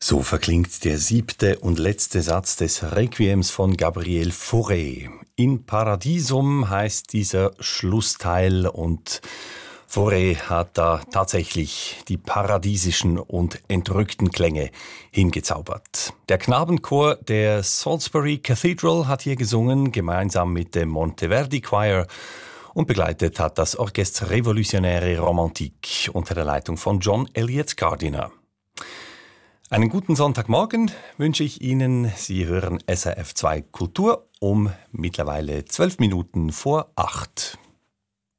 So verklingt der 7. und letzte Satz des Requiems von Gabriel Fauré. In Paradisum heißt dieser Schlussteil und Fauré hat da tatsächlich die paradiesischen und entrückten Klänge hingezaubert. Der Knabenchor der Salisbury Cathedral hat hier gesungen, gemeinsam mit dem Monteverdi Choir, und begleitet hat das Orchestre Révolutionnaire Romantique unter der Leitung von John Elliott Gardiner. Einen guten Sonntagmorgen wünsche ich Ihnen. Sie hören SRF 2 Kultur um mittlerweile 12 Minuten vor 8.